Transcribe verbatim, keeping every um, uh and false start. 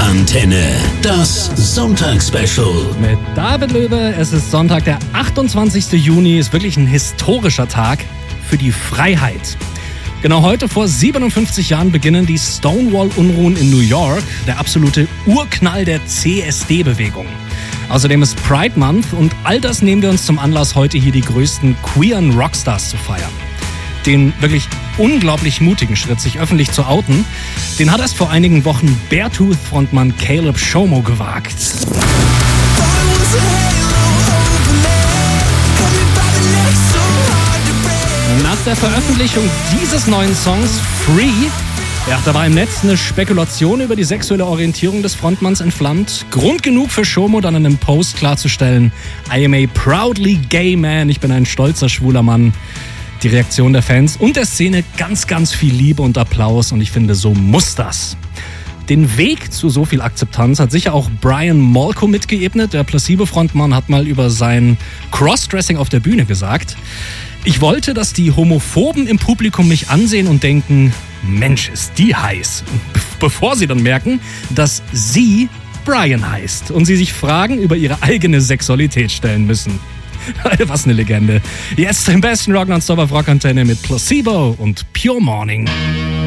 Rockantenne, das Sonntagsspecial. Mit David Löwe, es ist Sonntag, der achtundzwanzigster Juni, ist wirklich ein historischer Tag für die Freiheit. Genau heute vor siebenundfünfzig Jahren beginnen die Stonewall-Unruhen in New York, der absolute Urknall der C S D-Bewegung. Außerdem ist Pride Month und all das nehmen wir uns zum Anlass, heute hier die größten queeren Rockstars zu feiern. Den wirklich unglaublich mutigen Schritt, sich öffentlich zu outen, den hat erst vor einigen Wochen Beartooth-Frontmann Caleb Shomo gewagt. Nach der Veröffentlichung dieses neuen Songs, Free, ja, da war im Netz eine Spekulation über die sexuelle Orientierung des Frontmanns entflammt. Grund genug für Shomo, dann in einem Post klarzustellen: I am a proudly gay man, ich bin ein stolzer, schwuler Mann. Die Reaktion der Fans und der Szene, ganz, ganz viel Liebe und Applaus, und ich finde, so muss das. Den Weg zu so viel Akzeptanz hat sicher auch Brian Molko mitgeebnet. Der Placebo-Frontmann hat mal über sein Crossdressing auf der Bühne gesagt: Ich wollte, dass die Homophoben im Publikum mich ansehen und denken, Mensch, ist die heiß. Bevor sie dann merken, dass sie Brian heißt und sie sich Fragen über ihre eigene Sexualität stellen müssen. Was eine Legende. Jetzt im besten Rock nonstop auf Rockantenne mit Placebo und Pure Morning.